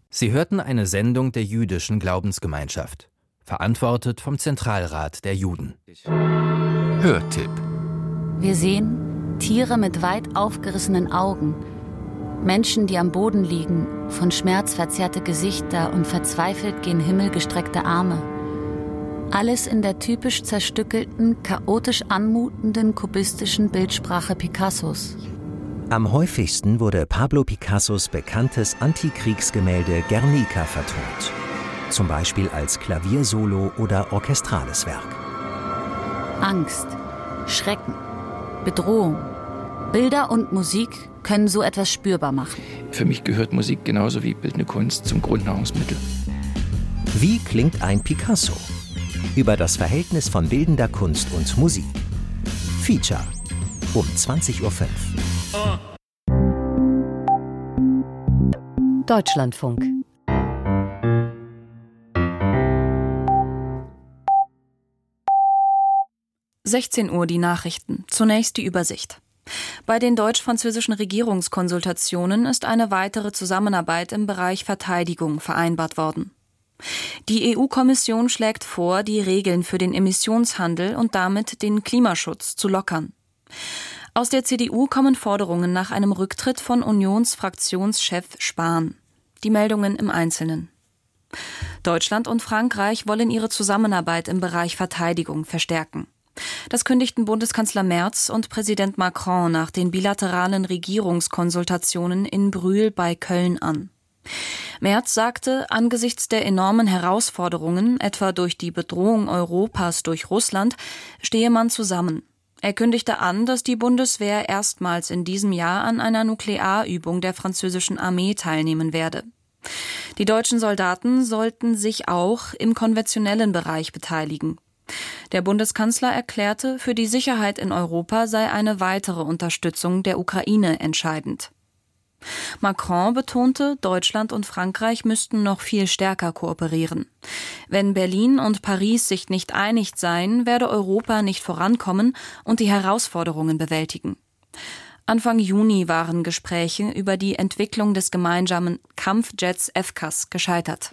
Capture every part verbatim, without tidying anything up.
Sie hörten eine Sendung der jüdischen Glaubensgemeinschaft, verantwortet vom Zentralrat der Juden. Hörtipp. Wir sehen Tiere mit weit aufgerissenen Augen, Menschen, die am Boden liegen, von Schmerz verzerrte Gesichter und verzweifelt gen Himmel gestreckte Arme. Alles in der typisch zerstückelten, chaotisch anmutenden kubistischen Bildsprache Picassos. Am häufigsten wurde Pablo Picassos bekanntes Antikriegsgemälde Guernica vertont. Zum Beispiel als Klaviersolo oder orchestrales Werk. Angst, Schrecken, Bedrohung. Bilder und Musik können so etwas spürbar machen. Für mich gehört Musik genauso wie bildende Kunst zum Grundnahrungsmittel. Wie klingt ein Picasso? Über das Verhältnis von bildender Kunst und Musik. Feature um zwanzig Uhr fünf. Deutschlandfunk. sechzehn Uhr die Nachrichten. Zunächst die Übersicht. Bei den deutsch-französischen Regierungskonsultationen ist eine weitere Zusammenarbeit im Bereich Verteidigung vereinbart worden. Die E U-Kommission schlägt vor, die Regeln für den Emissionshandel und damit den Klimaschutz zu lockern. Aus der C D U kommen Forderungen nach einem Rücktritt von Unionsfraktionschef Spahn. Die Meldungen im Einzelnen. Deutschland und Frankreich wollen ihre Zusammenarbeit im Bereich Verteidigung verstärken. Das kündigten Bundeskanzler Merz und Präsident Macron nach den bilateralen Regierungskonsultationen in Brühl bei Köln an. Merz sagte, angesichts der enormen Herausforderungen, etwa durch die Bedrohung Europas durch Russland, stehe man zusammen. Er kündigte an, dass die Bundeswehr erstmals in diesem Jahr an einer Nuklearübung der französischen Armee teilnehmen werde. Die deutschen Soldaten sollten sich auch im konventionellen Bereich beteiligen. Der Bundeskanzler erklärte, für die Sicherheit in Europa sei eine weitere Unterstützung der Ukraine entscheidend. Macron betonte, Deutschland und Frankreich müssten noch viel stärker kooperieren. Wenn Berlin und Paris sich nicht einig seien, werde Europa nicht vorankommen und die Herausforderungen bewältigen. Anfang Juni waren Gespräche über die Entwicklung des gemeinsamen Kampfjets F C A S gescheitert.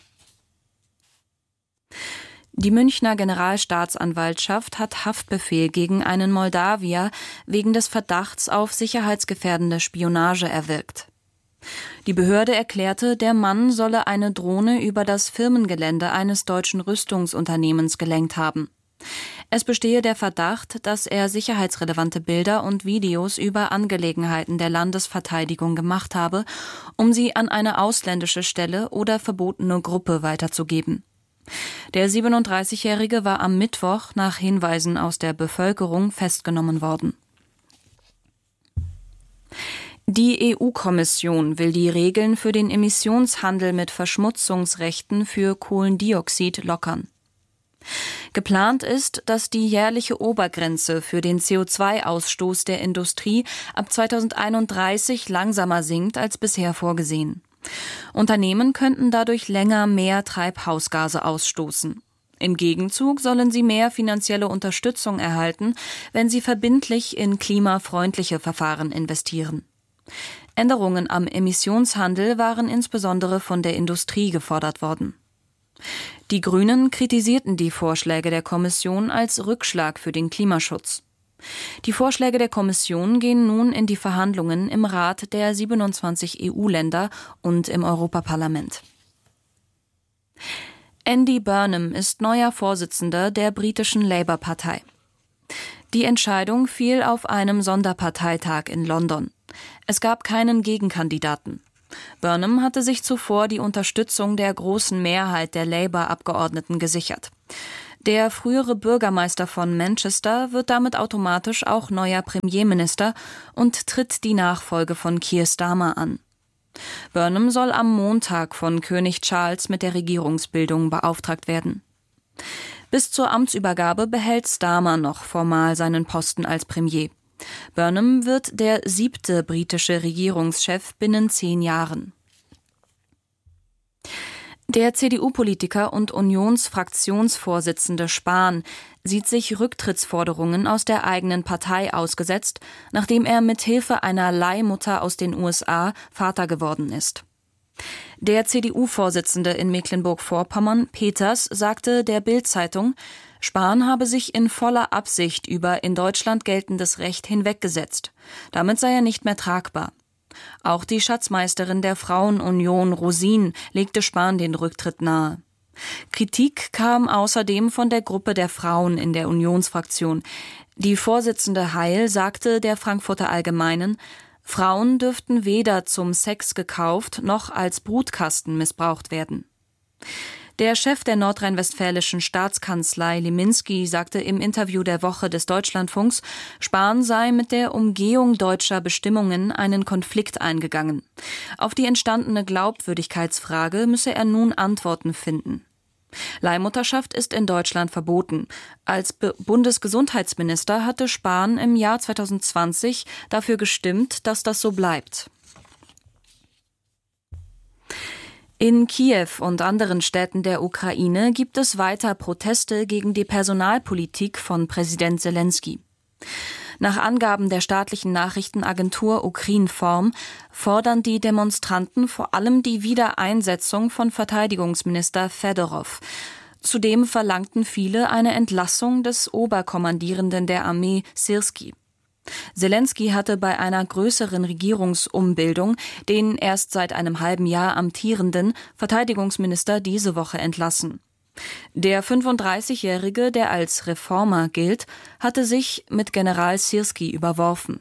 Die Münchner Generalstaatsanwaltschaft hat Haftbefehl gegen einen Moldawier wegen des Verdachts auf sicherheitsgefährdende Spionage erwirkt. Die Behörde erklärte, der Mann solle eine Drohne über das Firmengelände eines deutschen Rüstungsunternehmens gelenkt haben. Es bestehe der Verdacht, dass er sicherheitsrelevante Bilder und Videos über Angelegenheiten der Landesverteidigung gemacht habe, um sie an eine ausländische Stelle oder verbotene Gruppe weiterzugeben. Der siebenunddreißigjährige war am Mittwoch nach Hinweisen aus der Bevölkerung festgenommen worden. Die E U-Kommission will die Regeln für den Emissionshandel mit Verschmutzungsrechten für Kohlendioxid lockern. Geplant ist, dass die jährliche Obergrenze für den C O zwei Ausstoß der Industrie ab zweitausendeinunddreißig langsamer sinkt als bisher vorgesehen. Unternehmen könnten dadurch länger mehr Treibhausgase ausstoßen. Im Gegenzug sollen sie mehr finanzielle Unterstützung erhalten, wenn sie verbindlich in klimafreundliche Verfahren investieren. Änderungen am Emissionshandel waren insbesondere von der Industrie gefordert worden. Die Grünen kritisierten die Vorschläge der Kommission als Rückschlag für den Klimaschutz. Die Vorschläge der Kommission gehen nun in die Verhandlungen im Rat der siebenundzwanzig E U-Länder und im Europaparlament. Andy Burnham ist neuer Vorsitzender der britischen Labour-Partei. Die Entscheidung fiel auf einem Sonderparteitag in London. Es gab keinen Gegenkandidaten. Burnham hatte sich zuvor die Unterstützung der großen Mehrheit der Labour-Abgeordneten gesichert. Der frühere Bürgermeister von Manchester wird damit automatisch auch neuer Premierminister und tritt die Nachfolge von Keir Starmer an. Burnham soll am Montag von König Charles mit der Regierungsbildung beauftragt werden. Bis zur Amtsübergabe behält Starmer noch formal seinen Posten als Premier. Burnham wird der siebte britische Regierungschef binnen zehn Jahren. Der C D U-Politiker und Unionsfraktionsvorsitzende Spahn sieht sich Rücktrittsforderungen aus der eigenen Partei ausgesetzt, nachdem er mit Hilfe einer Leihmutter aus den U S A Vater geworden ist. Der C D U-Vorsitzende in Mecklenburg-Vorpommern, Peters, sagte der Bild-Zeitung, Spahn habe sich in voller Absicht über in Deutschland geltendes Recht hinweggesetzt. Damit sei er nicht mehr tragbar. Auch die Schatzmeisterin der Frauenunion, Rosin, legte Spahn den Rücktritt nahe. Kritik kam außerdem von der Gruppe der Frauen in der Unionsfraktion. Die Vorsitzende Heil sagte der Frankfurter Allgemeinen, Frauen dürften weder zum Sex gekauft noch als Brutkasten missbraucht werden. Der Chef der nordrhein-westfälischen Staatskanzlei Liminski sagte im Interview der Woche des Deutschlandfunks, Spahn sei mit der Umgehung deutscher Bestimmungen einen Konflikt eingegangen. Auf die entstandene Glaubwürdigkeitsfrage müsse er nun Antworten finden. Leihmutterschaft ist in Deutschland verboten. Als Be- Bundesgesundheitsminister hatte Spahn im Jahr zwanzig zwanzig dafür gestimmt, dass das so bleibt. In Kiew und anderen Städten der Ukraine gibt es weiter Proteste gegen die Personalpolitik von Präsident Selenskyj. Nach Angaben der staatlichen Nachrichtenagentur Ukrinform fordern die Demonstranten vor allem die Wiedereinsetzung von Verteidigungsminister Fedorov. Zudem verlangten viele eine Entlassung des Oberkommandierenden der Armee Syrskij. Selenskyj hatte bei einer größeren Regierungsumbildung den erst seit einem halben Jahr amtierenden Verteidigungsminister diese Woche entlassen. Der fünfunddreißigjährige, der als Reformer gilt, hatte sich mit General Syrskij überworfen.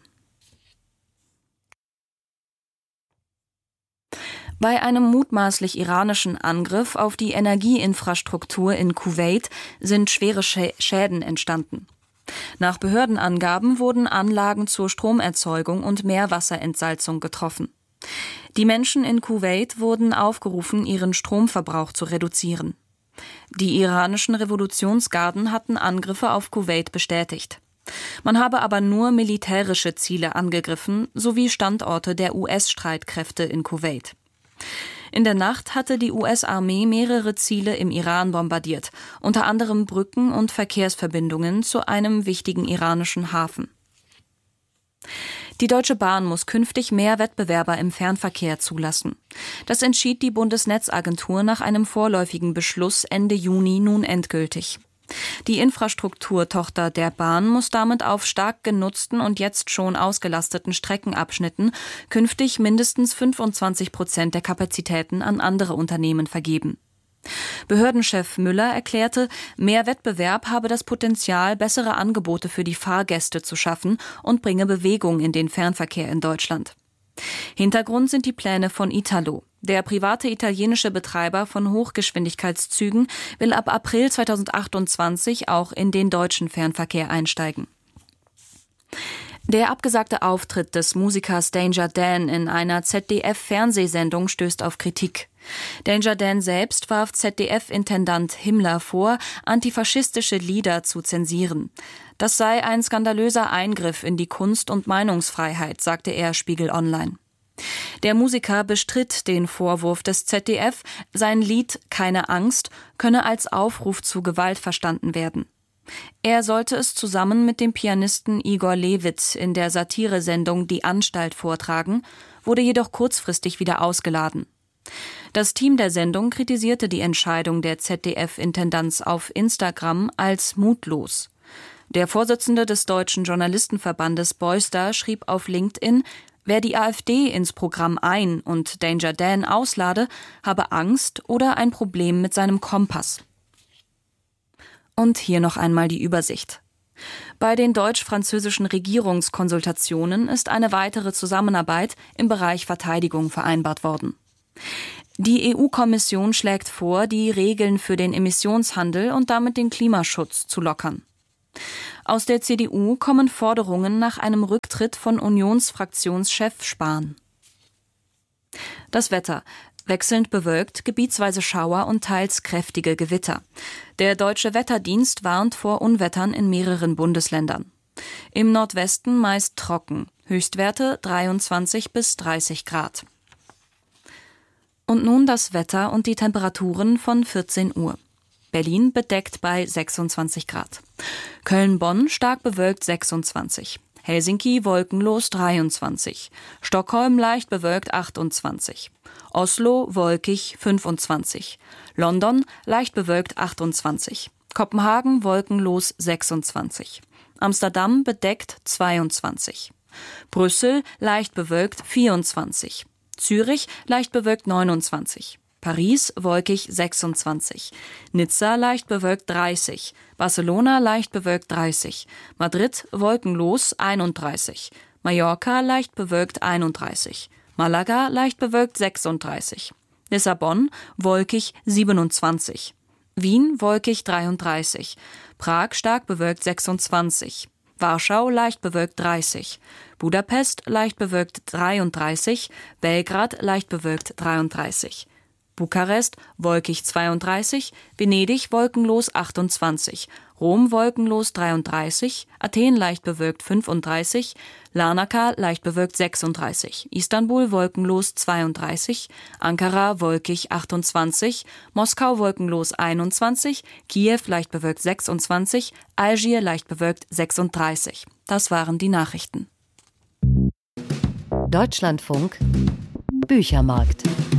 Bei einem mutmaßlich iranischen Angriff auf die Energieinfrastruktur in Kuwait sind schwere Schäden entstanden. Nach Behördenangaben wurden Anlagen zur Stromerzeugung und Meerwasserentsalzung getroffen. Die Menschen in Kuwait wurden aufgerufen, ihren Stromverbrauch zu reduzieren. Die iranischen Revolutionsgarden hatten Angriffe auf Kuwait bestätigt. Man habe aber nur militärische Ziele angegriffen, sowie Standorte der U S-Streitkräfte in Kuwait. In der Nacht hatte die U S-Armee mehrere Ziele im Iran bombardiert, unter anderem Brücken und Verkehrsverbindungen zu einem wichtigen iranischen Hafen. Die Deutsche Bahn muss künftig mehr Wettbewerber im Fernverkehr zulassen. Das entschied die Bundesnetzagentur nach einem vorläufigen Beschluss Ende Juni nun endgültig. Die Infrastrukturtochter der Bahn muss damit auf stark genutzten und jetzt schon ausgelasteten Streckenabschnitten künftig mindestens fünfundzwanzig Prozent der Kapazitäten an andere Unternehmen vergeben. Behördenchef Müller erklärte, mehr Wettbewerb habe das Potenzial, bessere Angebote für die Fahrgäste zu schaffen und bringe Bewegung in den Fernverkehr in Deutschland. Hintergrund sind die Pläne von Italo. Der private italienische Betreiber von Hochgeschwindigkeitszügen will ab April zweitausendachtundzwanzig auch in den deutschen Fernverkehr einsteigen. Der abgesagte Auftritt des Musikers Danger Dan in einer Z D F-Fernsehsendung stößt auf Kritik. Danger Dan selbst warf Z D F-Intendant Himmler vor, antifaschistische Lieder zu zensieren. Das sei ein skandalöser Eingriff in die Kunst- und Meinungsfreiheit, sagte er Spiegel Online. Der Musiker bestritt den Vorwurf des Z D F, sein Lied »Keine Angst« könne als Aufruf zu Gewalt verstanden werden. Er sollte es zusammen mit dem Pianisten Igor Levit in der Satiresendung Die Anstalt vortragen, wurde jedoch kurzfristig wieder ausgeladen. Das Team der Sendung kritisierte die Entscheidung der Z D F-Intendanz auf Instagram als mutlos. Der Vorsitzende des Deutschen Journalistenverbandes Beuster schrieb auf LinkedIn, wer die AfD ins Programm ein- und Danger Dan auslade, habe Angst oder ein Problem mit seinem Kompass. Und hier noch einmal die Übersicht. Bei den deutsch-französischen Regierungskonsultationen ist eine weitere Zusammenarbeit im Bereich Verteidigung vereinbart worden. Die E U-Kommission schlägt vor, die Regeln für den Emissionshandel und damit den Klimaschutz zu lockern. Aus der C D U kommen Forderungen nach einem Rücktritt von Unionsfraktionschef Spahn. Das Wetter. Wechselnd bewölkt, gebietsweise Schauer und teils kräftige Gewitter. Der Deutsche Wetterdienst warnt vor Unwettern in mehreren Bundesländern. Im Nordwesten meist trocken, Höchstwerte dreiundzwanzig bis dreißig Grad. Und nun das Wetter und die Temperaturen von vierzehn Uhr. Berlin bedeckt bei sechsundzwanzig Grad. Köln-Bonn stark bewölkt sechsundzwanzig. Helsinki wolkenlos dreiundzwanzig, Stockholm leicht bewölkt achtundzwanzig, Oslo wolkig fünfundzwanzig, London leicht bewölkt achtundzwanzig, Kopenhagen wolkenlos sechsundzwanzig, Amsterdam bedeckt zweiundzwanzig, Brüssel leicht bewölkt vierundzwanzig, Zürich leicht bewölkt neunundzwanzig, Paris wolkig sechsundzwanzig, Nizza leicht bewölkt dreißig, Barcelona leicht bewölkt dreißig, Madrid wolkenlos einunddreißig, Mallorca leicht bewölkt einunddreißig, Malaga leicht bewölkt sechsunddreißig, Lissabon wolkig siebenundzwanzig, Wien wolkig dreiunddreißig, Prag stark bewölkt sechsundzwanzig, Warschau leicht bewölkt dreißig, Budapest leicht bewölkt dreiunddreißig, Belgrad leicht bewölkt dreiunddreißig, Bukarest wolkig zweiunddreißig, Venedig wolkenlos achtundzwanzig, Rom wolkenlos dreiunddreißig, Athen leicht bewölkt fünfunddreißig, Larnaca leicht bewölkt sechsunddreißig, Istanbul wolkenlos zweiunddreißig, Ankara wolkig achtundzwanzig, Moskau wolkenlos einundzwanzig, Kiew leicht bewölkt sechsundzwanzig, Algier leicht bewölkt sechsunddreißig. Das waren die Nachrichten. Deutschlandfunk Büchermarkt.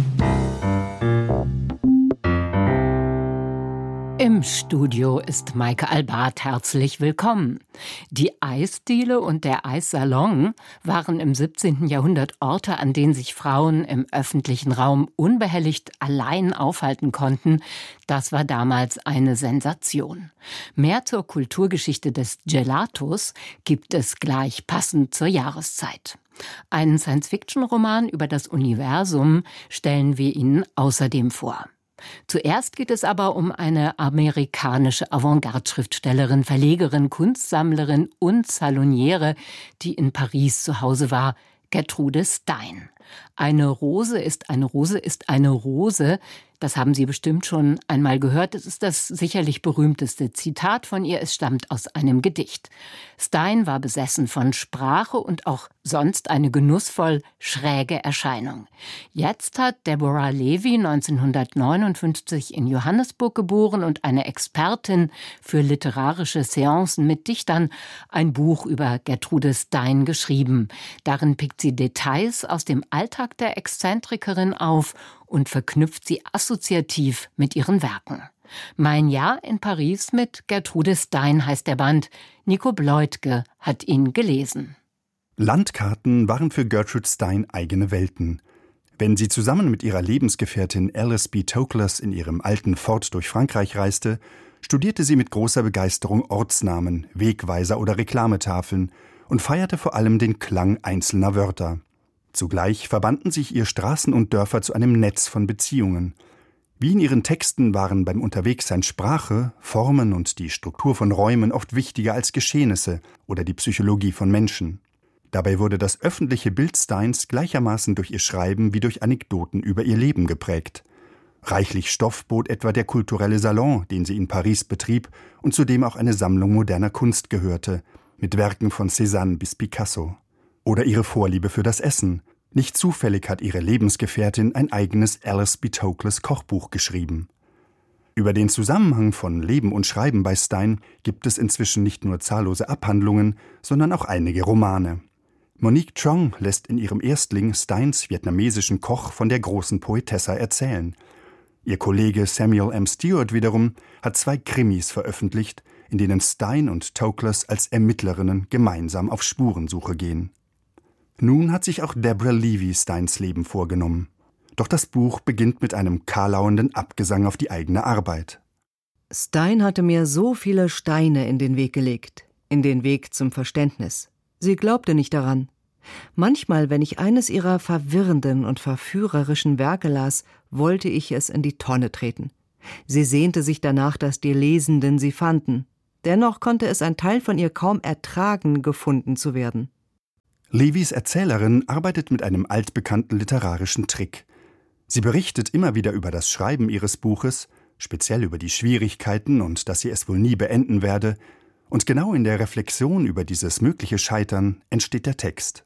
Im Studio ist Maike Albart. Herzlich willkommen. Die Eisdiele und der Eissalon waren im siebzehnten Jahrhundert Orte, an denen sich Frauen im öffentlichen Raum unbehelligt allein aufhalten konnten. Das war damals eine Sensation. Mehr zur Kulturgeschichte des Gelatos gibt es gleich passend zur Jahreszeit. Einen Science-Fiction-Roman über das Universum stellen wir Ihnen außerdem vor. Zuerst geht es aber um eine amerikanische Avantgarde-Schriftstellerin, Verlegerin, Kunstsammlerin und Saloniere, die in Paris zu Hause war, Gertrude Stein. Eine Rose ist eine Rose ist eine Rose. Das haben Sie bestimmt schon einmal gehört. Es ist das sicherlich berühmteste Zitat von ihr. Es stammt aus einem Gedicht. Stein war besessen von Sprache und auch sonst eine genussvoll schräge Erscheinung. Jetzt hat Deborah Levy neunzehnhundertneunundfünfzig in Johannesburg geboren und eine Expertin für literarische Seancen mit Dichtern ein Buch über Gertrude Stein geschrieben. Darin pickt sie Details aus dem Alltag der Exzentrikerin auf und verknüpft sie assoziativ mit ihren Werken. Mein Jahr in Paris mit Gertrude Stein heißt der Band. Nico Bleutke hat ihn gelesen. Landkarten waren für Gertrude Stein eigene Welten. Wenn sie zusammen mit ihrer Lebensgefährtin Alice B. Toklas in ihrem alten Ford durch Frankreich reiste, studierte sie mit großer Begeisterung Ortsnamen, Wegweiser oder Reklametafeln und feierte vor allem den Klang einzelner Wörter. Zugleich verbanden sich ihr Straßen und Dörfer zu einem Netz von Beziehungen. Wie in ihren Texten waren beim Unterwegssein Sprache, Formen und die Struktur von Räumen oft wichtiger als Geschehnisse oder die Psychologie von Menschen. Dabei wurde das öffentliche Bild Steins gleichermaßen durch ihr Schreiben wie durch Anekdoten über ihr Leben geprägt. Reichlich Stoff bot etwa der kulturelle Salon, den sie in Paris betrieb und zu dem auch eine Sammlung moderner Kunst gehörte, mit Werken von Cézanne bis Picasso. Oder ihre Vorliebe für das Essen. Nicht zufällig hat ihre Lebensgefährtin ein eigenes Alice B. Toklas Kochbuch geschrieben. Über den Zusammenhang von Leben und Schreiben bei Stein gibt es inzwischen nicht nur zahllose Abhandlungen, sondern auch einige Romane. Monique Trong lässt in ihrem Erstling Steins vietnamesischen Koch von der großen Poetessa erzählen. Ihr Kollege Samuel M. Stewart wiederum hat zwei Krimis veröffentlicht, in denen Stein und Toklas als Ermittlerinnen gemeinsam auf Spurensuche gehen. Nun hat sich auch Deborah Levy Steins Leben vorgenommen. Doch das Buch beginnt mit einem karlauenden Abgesang auf die eigene Arbeit. Stein hatte mir so viele Steine in den Weg gelegt, in den Weg zum Verständnis. Sie glaubte nicht daran. Manchmal, wenn ich eines ihrer verwirrenden und verführerischen Werke las, wollte ich es in die Tonne treten. Sie sehnte sich danach, dass die Lesenden sie fanden. Dennoch konnte es ein Teil von ihr kaum ertragen, gefunden zu werden. Levys Erzählerin arbeitet mit einem altbekannten literarischen Trick. Sie berichtet immer wieder über das Schreiben ihres Buches, speziell über die Schwierigkeiten und dass sie es wohl nie beenden werde, und genau in der Reflexion über dieses mögliche Scheitern entsteht der Text.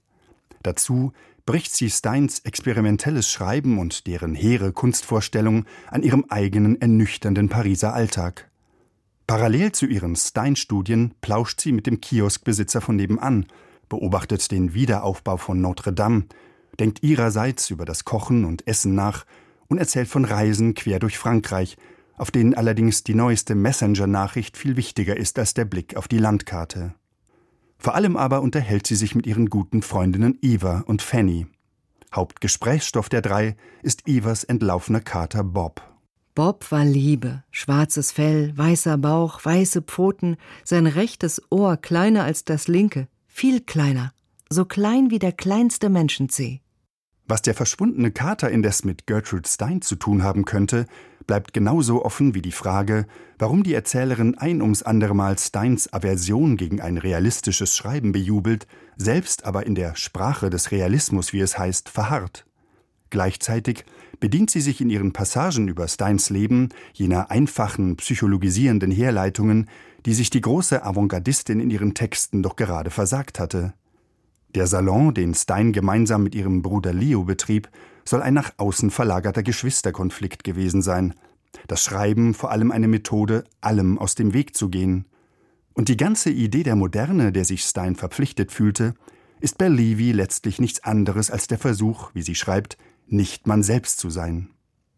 Dazu bricht sie Steins experimentelles Schreiben und deren hehre Kunstvorstellung an ihrem eigenen ernüchternden Pariser Alltag. Parallel zu ihren Stein-Studien plauscht sie mit dem Kioskbesitzer von nebenan, beobachtet den Wiederaufbau von Notre Dame, denkt ihrerseits über das Kochen und Essen nach und erzählt von Reisen quer durch Frankreich, auf denen allerdings die neueste Messenger-Nachricht viel wichtiger ist als der Blick auf die Landkarte. Vor allem aber unterhält sie sich mit ihren guten Freundinnen Eva und Fanny. Hauptgesprächsstoff der drei ist Evas entlaufener Kater Bob. Bob war Liebe, schwarzes Fell, weißer Bauch, weiße Pfoten, sein rechtes Ohr kleiner als das linke, viel kleiner, so klein wie der kleinste Menschenzeh. Was der verschwundene Kater indes mit Gertrude Stein zu tun haben könnte, bleibt genauso offen wie die Frage, warum die Erzählerin ein ums andere Mal Steins Aversion gegen ein realistisches Schreiben bejubelt, selbst aber in der Sprache des Realismus, wie es heißt, verharrt. Gleichzeitig bedient sie sich in ihren Passagen über Steins Leben jener einfachen, psychologisierenden Herleitungen, die sich die große Avantgardistin in ihren Texten doch gerade versagt hatte. Der Salon, den Stein gemeinsam mit ihrem Bruder Leo betrieb, soll ein nach außen verlagerter Geschwisterkonflikt gewesen sein. Das Schreiben vor allem eine Methode, allem aus dem Weg zu gehen. Und die ganze Idee der Moderne, der sich Stein verpflichtet fühlte, ist bei Levy letztlich nichts anderes als der Versuch, wie sie schreibt, nicht man selbst zu sein.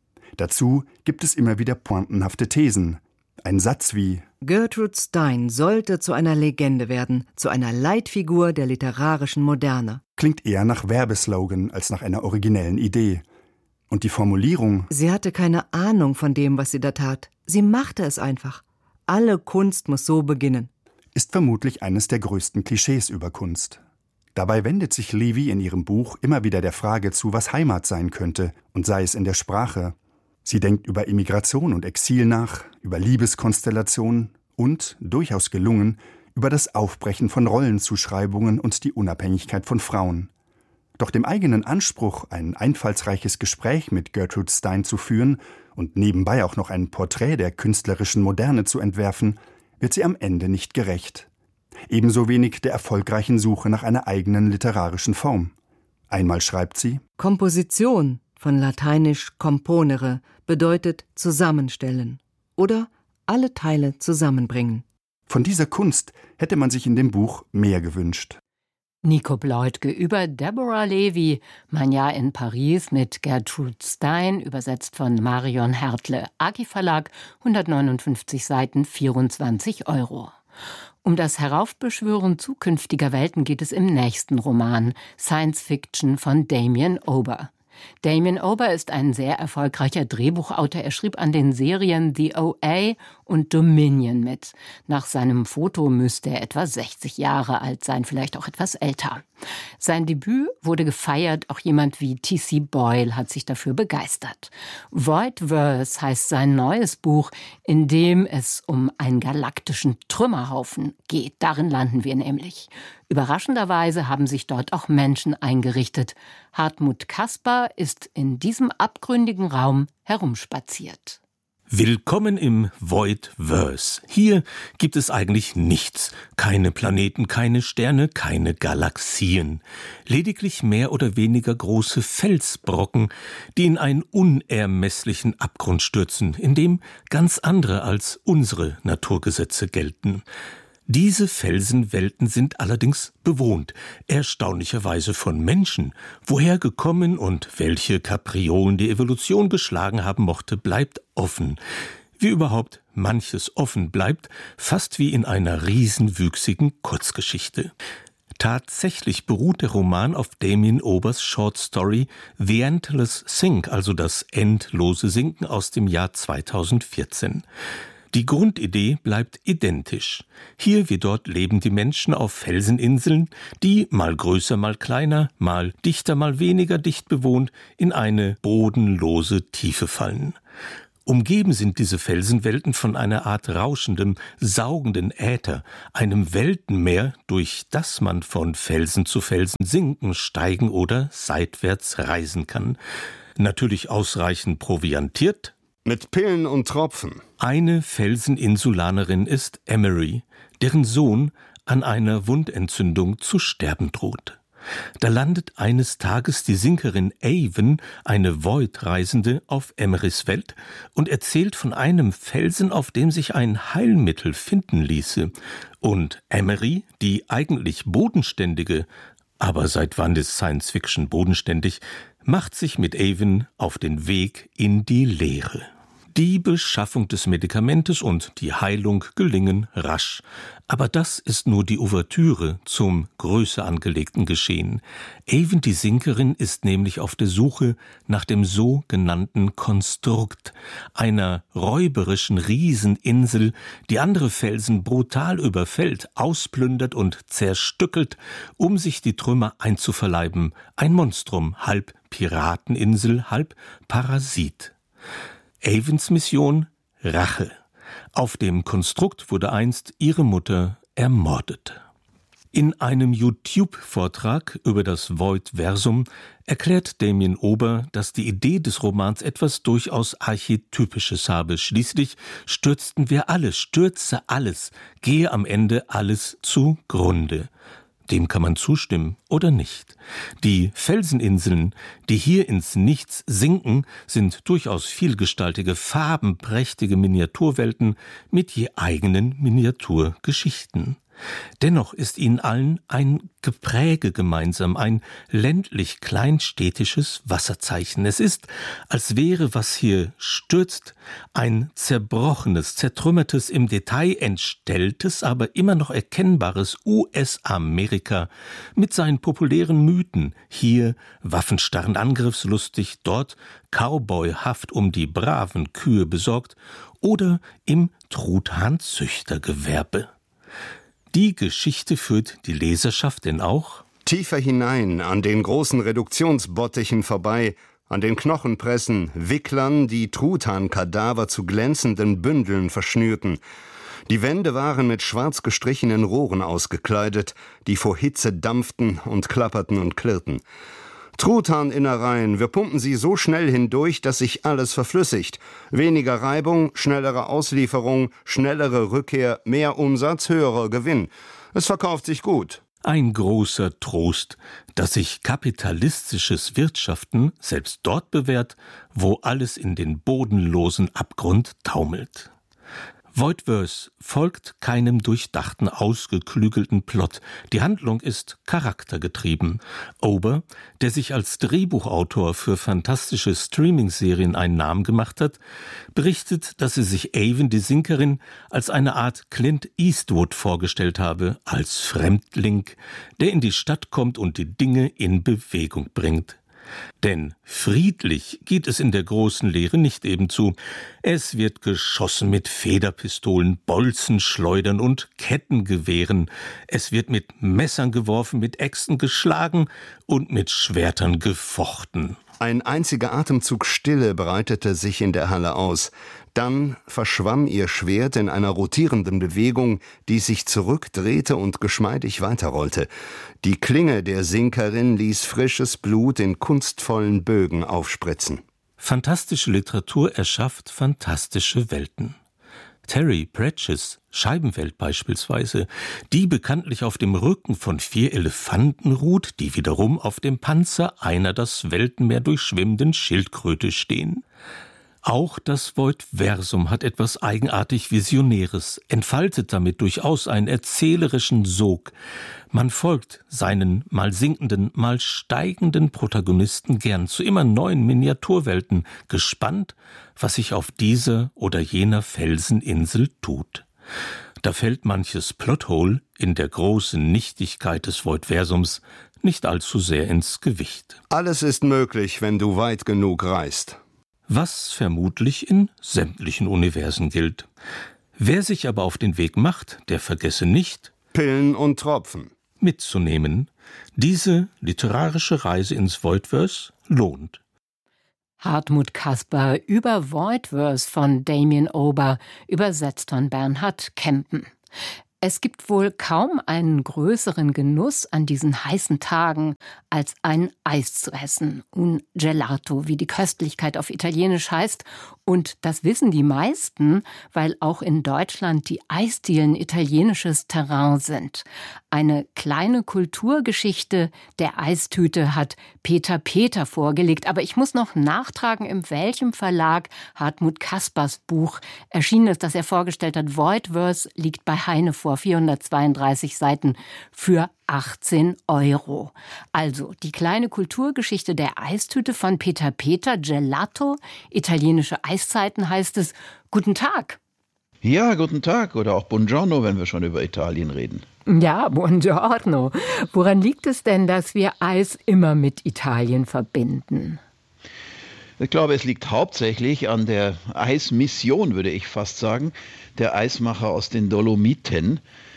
Dazu gibt es immer wieder pointenhafte Thesen. Ein Satz wie Gertrude Stein sollte zu einer Legende werden, zu einer Leitfigur der literarischen Moderne. Klingt eher nach Werbeslogan als nach einer originellen Idee. Und die Formulierung Sie hatte keine Ahnung von dem, was sie da tat. Sie machte es einfach. Alle Kunst muss so beginnen. Ist vermutlich eines der größten Klischees über Kunst. Dabei wendet sich Levy in ihrem Buch immer wieder der Frage zu, was Heimat sein könnte, und sei es in der Sprache. Sie denkt über Immigration und Exil nach, über Liebeskonstellationen und, durchaus gelungen, über das Aufbrechen von Rollenzuschreibungen und die Unabhängigkeit von Frauen. Doch dem eigenen Anspruch, ein einfallsreiches Gespräch mit Gertrude Stein zu führen und nebenbei auch noch ein Porträt der künstlerischen Moderne zu entwerfen, wird sie am Ende nicht gerecht. Ebenso wenig der erfolgreichen Suche nach einer eigenen literarischen Form. Einmal schreibt sie: Komposition, von lateinisch componere, bedeutet zusammenstellen oder alle Teile zusammenbringen. Von dieser Kunst hätte man sich in dem Buch mehr gewünscht. Nico Bleutke über Deborah Levy, Mein Jahr in Paris mit Gertrude Stein, übersetzt von Marion Hertle. Aki Verlag, hundertneunundfünfzig Seiten, vierundzwanzig Euro. Um das Heraufbeschwören zukünftiger Welten geht es im nächsten Roman, Science Fiction von Damien Ober. Damien Ober ist ein sehr erfolgreicher Drehbuchautor. Er schrieb an den Serien The O A und Dominion mit. Nach seinem Foto müsste er etwa sechzig Jahre alt sein, vielleicht auch etwas älter. Sein Debüt wurde gefeiert, auch jemand wie T C Boyle hat sich dafür begeistert. Voidverse heißt sein neues Buch, in dem es um einen galaktischen Trümmerhaufen geht. Darin landen wir nämlich. Überraschenderweise haben sich dort auch Menschen eingerichtet. Hartmut Kasper ist in diesem abgründigen Raum herumspaziert. Willkommen im Voidverse. Hier gibt es eigentlich nichts. Keine Planeten, keine Sterne, keine Galaxien. Lediglich mehr oder weniger große Felsbrocken, die in einen unermesslichen Abgrund stürzen, in dem ganz andere als unsere Naturgesetze gelten. Diese Felsenwelten sind allerdings bewohnt, erstaunlicherweise von Menschen. Woher gekommen und welche Kapriolen die Evolution geschlagen haben mochte, bleibt offen. Wie überhaupt manches offen bleibt, fast wie in einer riesenwüchsigen Kurzgeschichte. Tatsächlich beruht der Roman auf Damien Obers Short Story The Endless Sink, also das endlose Sinken aus dem Jahr zweitausendvierzehn. Die Grundidee bleibt identisch. Hier wie dort leben die Menschen auf Felseninseln, die, mal größer, mal kleiner, mal dichter, mal weniger dicht bewohnt, in eine bodenlose Tiefe fallen. Umgeben sind diese Felsenwelten von einer Art rauschendem, saugenden Äther, einem Weltenmeer, durch das man von Felsen zu Felsen sinken, steigen oder seitwärts reisen kann. Natürlich ausreichend proviantiert, mit Pillen und Tropfen. Eine Felseninsulanerin ist Emery, deren Sohn an einer Wundentzündung zu sterben droht. Da landet eines Tages die Sinkerin Avon, eine Void-Reisende, auf Emerys Welt und erzählt von einem Felsen, auf dem sich ein Heilmittel finden ließe. Und Emery, die eigentlich bodenständige, aber seit wann ist Science-Fiction bodenständig, macht sich mit Avon auf den Weg in die Leere. Die Beschaffung des Medikamentes und die Heilung gelingen rasch. Aber das ist nur die Ouvertüre zum größer angelegten Geschehen. Avon die Sinkerin ist nämlich auf der Suche nach dem sogenannten Konstrukt, einer räuberischen Rieseninsel, die andere Felsen brutal überfällt, ausplündert und zerstückelt, um sich die Trümmer einzuverleiben. Ein Monstrum, halb Pirateninsel, halb Parasit. Avons Mission: Rache. Auf dem Konstrukt wurde einst ihre Mutter ermordet. In einem YouTube-Vortrag über das Void-Versum erklärt Damien Ober, dass die Idee des Romans etwas durchaus Archetypisches habe. Schließlich stürzten wir alles, stürze alles, gehe am Ende alles zugrunde. Dem kann man zustimmen oder nicht. Die Felseninseln, die hier ins Nichts sinken, sind durchaus vielgestaltige, farbenprächtige Miniaturwelten mit je eigenen Miniaturgeschichten. Dennoch ist ihnen allen ein Gepräge gemeinsam, ein ländlich-kleinstädtisches Wasserzeichen. Es ist, als wäre, was hier stürzt, ein zerbrochenes, zertrümmertes, im Detail entstelltes, aber immer noch erkennbares U S-Amerika mit seinen populären Mythen. Hier waffenstarrend angriffslustig, dort cowboyhaft um die braven Kühe besorgt oder im Truthahnzüchtergewerbe. Die Geschichte führt die Leserschaft denn auch tiefer hinein, an den großen Reduktionsbottichen vorbei, an den Knochenpressen, Wicklern, die Truthahnkadaver zu glänzenden Bündeln verschnürten. Die Wände waren mit schwarz gestrichenen Rohren ausgekleidet, die vor Hitze dampften und klapperten und klirrten. Truthahninnereien, wir pumpen sie so schnell hindurch, dass sich alles verflüssigt. Weniger Reibung, schnellere Auslieferung, schnellere Rückkehr, mehr Umsatz, höherer Gewinn. Es verkauft sich gut. Ein großer Trost, dass sich kapitalistisches Wirtschaften selbst dort bewährt, wo alles in den bodenlosen Abgrund taumelt. Voidverse folgt keinem durchdachten, ausgeklügelten Plot. Die Handlung ist charaktergetrieben. Ober, der sich als Drehbuchautor für fantastische Streaming-Serien einen Namen gemacht hat, berichtet, dass er sich Avon die Sinkerin als eine Art Clint Eastwood vorgestellt habe, als Fremdling, der in die Stadt kommt und die Dinge in Bewegung bringt. Denn friedlich geht es in der großen Leere nicht eben zu. Es wird geschossen mit Federpistolen, Bolzenschleudern und Kettengewehren. Es wird mit Messern geworfen, mit Äxten geschlagen und mit Schwertern gefochten. Ein einziger Atemzug Stille breitete sich in der Halle aus. Dann verschwamm ihr Schwert in einer rotierenden Bewegung, die sich zurückdrehte und geschmeidig weiterrollte. Die Klinge der Sinkerin ließ frisches Blut in kunstvollen Bögen aufspritzen. Fantastische Literatur erschafft fantastische Welten. Terry Pratchett's Scheibenwelt beispielsweise, die bekanntlich auf dem Rücken von vier Elefanten ruht, die wiederum auf dem Panzer einer das Weltenmeer durchschwimmenden Schildkröte stehen. Auch das Void-Versum hat etwas eigenartig Visionäres, entfaltet damit durchaus einen erzählerischen Sog. Man folgt seinen mal sinkenden, mal steigenden Protagonisten gern zu immer neuen Miniaturwelten, gespannt, was sich auf dieser oder jener Felseninsel tut. Da fällt manches Plothole in der großen Nichtigkeit des Void-Versums nicht allzu sehr ins Gewicht. Alles ist möglich, wenn du weit genug reist. Was vermutlich in sämtlichen Universen gilt. Wer sich aber auf den Weg macht, der vergesse nicht, Pillen und Tropfen mitzunehmen. Diese literarische Reise ins Voidverse lohnt. Hartmut Kasper über Voidverse von Damien Ober, übersetzt von Bernhard Kempen. Es gibt wohl kaum einen größeren Genuss an diesen heißen Tagen, als ein Eis zu essen. Un gelato, wie die Köstlichkeit auf Italienisch heißt. Und das wissen die meisten, weil auch in Deutschland die Eisdielen italienisches Terrain sind. Eine kleine Kulturgeschichte der Eistüte hat Peter Peter vorgelegt. Aber ich muss noch nachtragen, in welchem Verlag Hartmut Kaspers Buch erschienen ist, das er vorgestellt hat. Voidverse liegt bei Heine vor, vierhundertzweiunddreißig Seiten für achtzehn Euro. Also die kleine Kulturgeschichte der Eistüte von Peter Peter, Gelato, italienische Eiszeiten heißt es. Guten Tag. Ja, guten Tag oder auch Buongiorno, wenn wir schon über Italien reden. Ja, Buongiorno. Woran liegt es denn, dass wir Eis immer mit Italien verbinden? Ich glaube, es liegt hauptsächlich an der Eismission, würde ich fast sagen, der Eismacher aus den Dolomiten.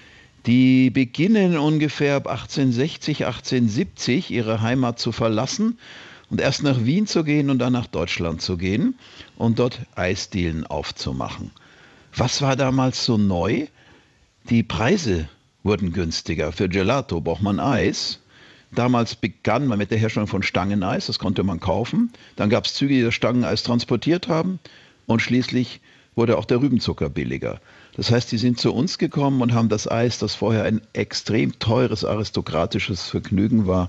Die beginnen ungefähr ab achtzehnhundertsechzig, achtzehnhundertsiebzig ihre Heimat zu verlassen und erst nach Wien zu gehen und dann nach Deutschland zu gehen und dort Eisdielen aufzumachen. Was war damals so neu? Die Preise wurden günstiger. Für Gelato braucht man Eis. Damals begann man mit der Herstellung von Stangeneis, das konnte man kaufen. Dann gab es Züge, die das Stangeneis transportiert haben. Und schließlich wurde auch der Rübenzucker billiger. Das heißt, die sind zu uns gekommen und haben das Eis, das vorher ein extrem teures aristokratisches Vergnügen war,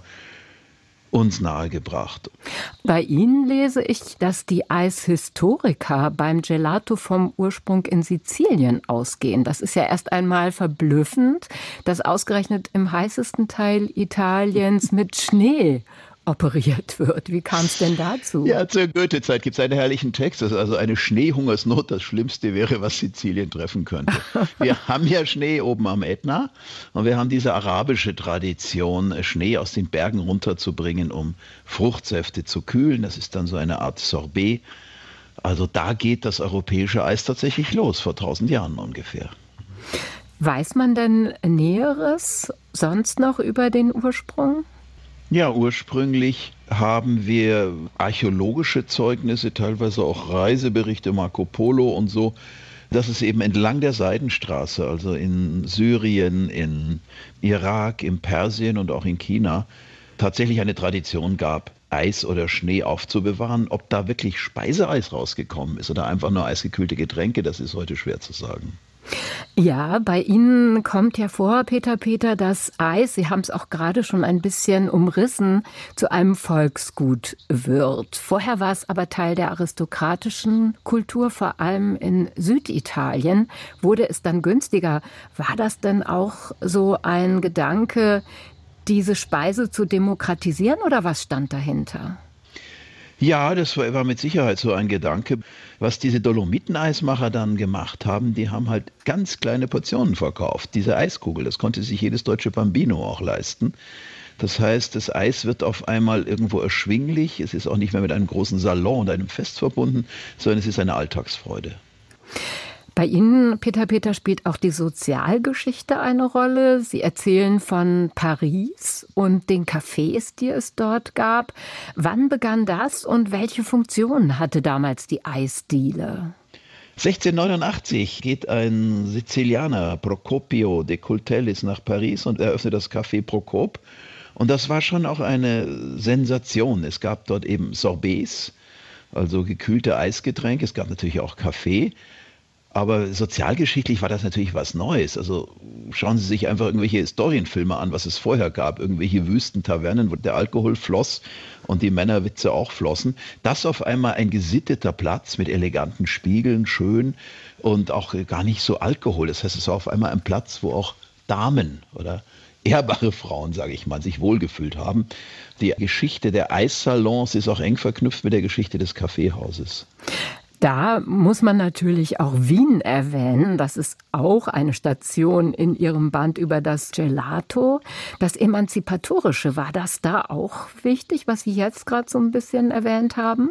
uns nahegebracht. Bei Ihnen lese ich, dass die Eishistoriker beim Gelato vom Ursprung in Sizilien ausgehen. Das ist ja erst einmal verblüffend, dass ausgerechnet im heißesten Teil Italiens mit Schnee operiert wird. Wie kam es denn dazu? Ja, zur Goethe-Zeit gibt es einen herrlichen Text. Das ist also eine Schneehungersnot, das Schlimmste wäre, was Sizilien treffen könnte. Wir haben ja Schnee oben am Ätna und wir haben diese arabische Tradition, Schnee aus den Bergen runterzubringen, um Fruchtsäfte zu kühlen. Das ist dann so eine Art Sorbet. Also da geht das europäische Eis tatsächlich los, vor tausend Jahren ungefähr. Weiß man denn Näheres sonst noch über den Ursprung? Ja, ursprünglich haben wir archäologische Zeugnisse, teilweise auch Reiseberichte, Marco Polo und so, dass es eben entlang der Seidenstraße, also in Syrien, in Irak, in Persien und auch in China, tatsächlich eine Tradition gab, Eis oder Schnee aufzubewahren. Ob da wirklich Speiseeis rausgekommen ist oder einfach nur eisgekühlte Getränke, das ist heute schwer zu sagen. Ja, bei Ihnen kommt ja vor, Peter Peter, dass Eis, Sie haben es auch gerade schon ein bisschen umrissen, zu einem Volksgut wird. Vorher war es aber Teil der aristokratischen Kultur, vor allem in Süditalien. Wurde es dann günstiger? War das denn auch so ein Gedanke, diese Speise zu demokratisieren, oder was stand dahinter? Ja, das war mit Sicherheit so ein Gedanke. Was diese Dolomiten-Eismacher dann gemacht haben, die haben halt ganz kleine Portionen verkauft. Diese Eiskugel, das konnte sich jedes deutsche Bambino auch leisten. Das heißt, das Eis wird auf einmal irgendwo erschwinglich. Es ist auch nicht mehr mit einem großen Salon und einem Fest verbunden, sondern es ist eine Alltagsfreude. Bei Ihnen, Peter Peter, spielt auch die Sozialgeschichte eine Rolle. Sie erzählen von Paris und den Cafés, die es dort gab. Wann begann das und welche Funktion hatte damals die Eisdiele? sechzehnhundertneunundachtzig geht ein Sizilianer, Procopio de Cultellis, nach Paris und eröffnet das Café Procop. Und das war schon auch eine Sensation. Es gab dort eben Sorbets, also gekühlte Eisgetränke. Es gab natürlich auch Kaffee. Aber sozialgeschichtlich war das natürlich was Neues. Also schauen Sie sich einfach irgendwelche Historienfilme an, was es vorher gab. Irgendwelche Wüstentavernen, wo der Alkohol floss und die Männerwitze auch flossen. Das auf einmal ein gesitteter Platz mit eleganten Spiegeln, schön und auch gar nicht so Alkohol. Das heißt, es war auf einmal ein Platz, wo auch Damen oder ehrbare Frauen, sage ich mal, sich wohlgefühlt haben. Die Geschichte der Eissalons ist auch eng verknüpft mit der Geschichte des Kaffeehauses. Da muss man natürlich auch Wien erwähnen. Das ist auch eine Station in Ihrem Band über das Gelato. Das Emanzipatorische, war das da auch wichtig, was Sie jetzt gerade so ein bisschen erwähnt haben?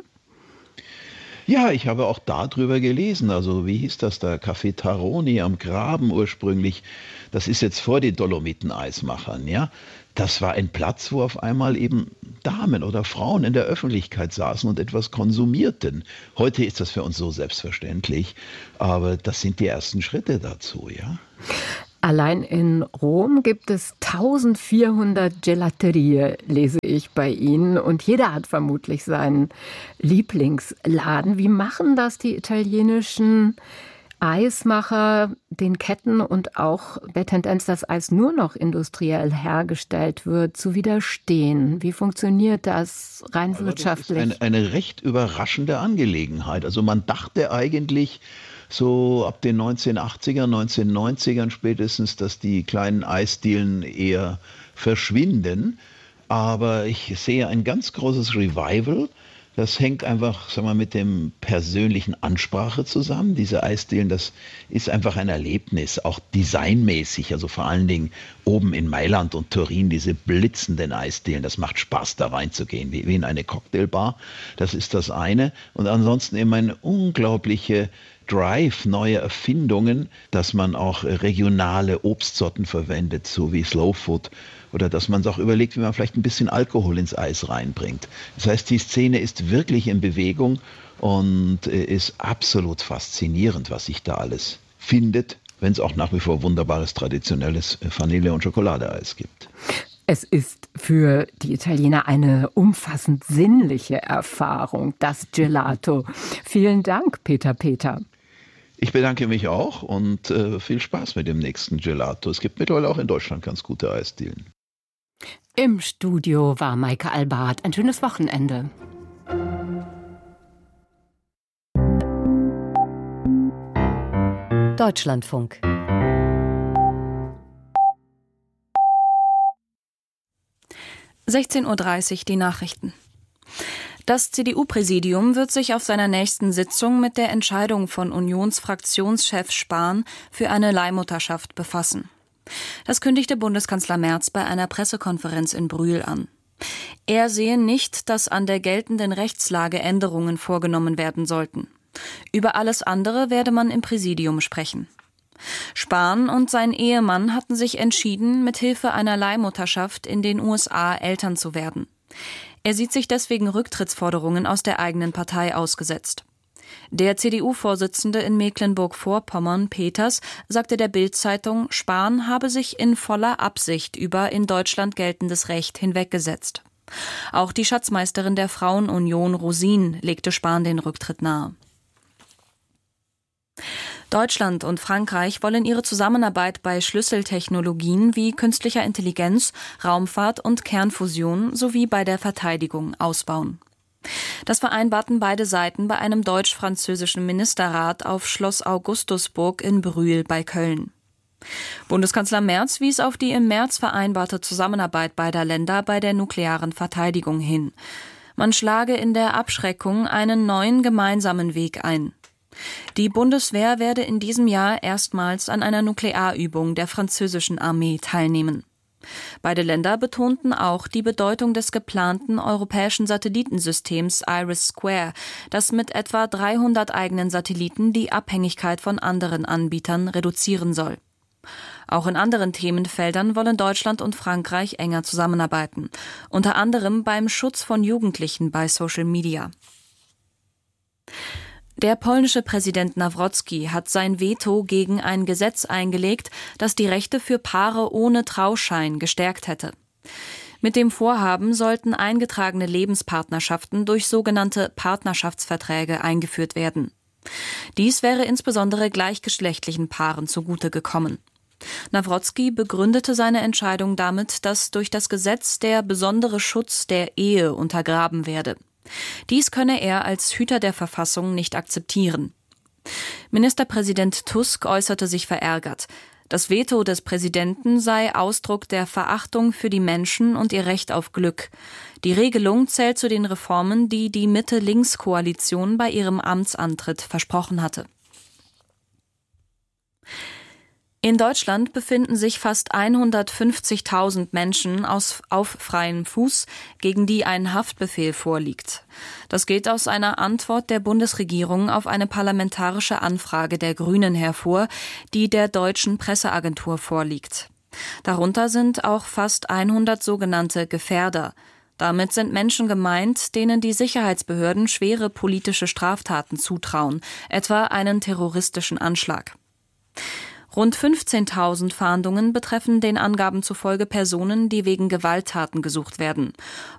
Ja, ich habe auch darüber gelesen. Also wie hieß das da? Café Taroni am Graben ursprünglich. Das ist jetzt vor den Dolomiten-Eismachern, ja. Das war ein Platz, wo auf einmal eben Damen oder Frauen in der Öffentlichkeit saßen und etwas konsumierten. Heute ist das für uns so selbstverständlich, aber das sind die ersten Schritte dazu, ja. Allein in Rom gibt es eintausendvierhundert Gelaterie, lese ich bei Ihnen. Und jeder hat vermutlich seinen Lieblingsladen. Wie machen das die italienischen Eismacher, den Ketten und auch der Tendenz, dass Eis nur noch industriell hergestellt wird, zu widerstehen? Wie funktioniert das rein also wirtschaftlich? Das ist eine, eine recht überraschende Angelegenheit. Also man dachte eigentlich so ab den neunzehnhundertachtzigern, neunzehnhundertneunzigern spätestens, dass die kleinen Eisdielen eher verschwinden. Aber ich sehe ein ganz großes Revival. Das hängt einfach, sagen wir, mit dem persönlichen Ansprache zusammen. Diese Eisdielen, das ist einfach ein Erlebnis, auch designmäßig. Also vor allen Dingen oben in Mailand und Turin, diese blitzenden Eisdielen. Das macht Spaß, da reinzugehen, wie, wie in eine Cocktailbar. Das ist das eine. Und ansonsten eben eine unglaubliche Drive, neue Erfindungen, dass man auch regionale Obstsorten verwendet, so wie Slow Food. Oder dass man sich auch überlegt, wie man vielleicht ein bisschen Alkohol ins Eis reinbringt. Das heißt, die Szene ist wirklich in Bewegung und ist absolut faszinierend, was sich da alles findet, wenn es auch nach wie vor wunderbares, traditionelles Vanille- und Schokoladeeis gibt. Es ist für die Italiener eine umfassend sinnliche Erfahrung, das Gelato. Vielen Dank, Peter Peter. Ich bedanke mich auch und äh, viel Spaß mit dem nächsten Gelato. Es gibt mittlerweile auch in Deutschland ganz gute Eisdielen. Im Studio war Maike Albart. Ein schönes Wochenende. Deutschlandfunk. sechzehn Uhr dreißig, die Nachrichten. Das C D U-Präsidium wird sich auf seiner nächsten Sitzung mit der Entscheidung von Unionsfraktionschef Spahn für eine Leihmutterschaft befassen. Das kündigte Bundeskanzler Merz bei einer Pressekonferenz in Brühl an. Er sehe nicht, dass an der geltenden Rechtslage Änderungen vorgenommen werden sollten. Über alles andere werde man im Präsidium sprechen. Spahn und sein Ehemann hatten sich entschieden, mit Hilfe einer Leihmutterschaft in den U S A Eltern zu werden. Er sieht sich deswegen Rücktrittsforderungen aus der eigenen Partei ausgesetzt. Der C D U-Vorsitzende in Mecklenburg-Vorpommern, Peters, sagte der Bild-Zeitung, Spahn habe sich in voller Absicht über in Deutschland geltendes Recht hinweggesetzt. Auch die Schatzmeisterin der Frauenunion, Rosin, legte Spahn den Rücktritt nahe. Deutschland und Frankreich wollen ihre Zusammenarbeit bei Schlüsseltechnologien wie künstlicher Intelligenz, Raumfahrt und Kernfusion sowie bei der Verteidigung ausbauen. Das vereinbarten beide Seiten bei einem deutsch-französischen Ministerrat auf Schloss Augustusburg in Brühl bei Köln. Bundeskanzler Merz wies auf die im März vereinbarte Zusammenarbeit beider Länder bei der nuklearen Verteidigung hin. Man schlage in der Abschreckung einen neuen gemeinsamen Weg ein. Die Bundeswehr werde in diesem Jahr erstmals an einer Nuklearübung der französischen Armee teilnehmen. Beide Länder betonten auch die Bedeutung des geplanten europäischen Satellitensystems IRIS-Square, das mit etwa dreihundert eigenen Satelliten die Abhängigkeit von anderen Anbietern reduzieren soll. Auch in anderen Themenfeldern wollen Deutschland und Frankreich enger zusammenarbeiten, unter anderem beim Schutz von Jugendlichen bei Social Media. Der polnische Präsident Nawrocki hat sein Veto gegen ein Gesetz eingelegt, das die Rechte für Paare ohne Trauschein gestärkt hätte. Mit dem Vorhaben sollten eingetragene Lebenspartnerschaften durch sogenannte Partnerschaftsverträge eingeführt werden. Dies wäre insbesondere gleichgeschlechtlichen Paaren zugute gekommen. Nawrocki begründete seine Entscheidung damit, dass durch das Gesetz der besondere Schutz der Ehe untergraben werde. Dies könne er als Hüter der Verfassung nicht akzeptieren. Ministerpräsident Tusk äußerte sich verärgert. Das Veto des Präsidenten sei Ausdruck der Verachtung für die Menschen und ihr Recht auf Glück. Die Regelung zählt zu den Reformen, die die Mitte-Links-Koalition bei ihrem Amtsantritt versprochen hatte. In Deutschland befinden sich fast hundertfünfzigtausend Menschen aus, auf freiem Fuß, gegen die ein Haftbefehl vorliegt. Das geht aus einer Antwort der Bundesregierung auf eine parlamentarische Anfrage der Grünen hervor, die der deutschen Presseagentur vorliegt. Darunter sind auch fast hundert sogenannte Gefährder. Damit sind Menschen gemeint, denen die Sicherheitsbehörden schwere politische Straftaten zutrauen, etwa einen terroristischen Anschlag. Rund fünfzehntausend Fahndungen betreffen den Angaben zufolge Personen, die wegen Gewalttaten gesucht werden.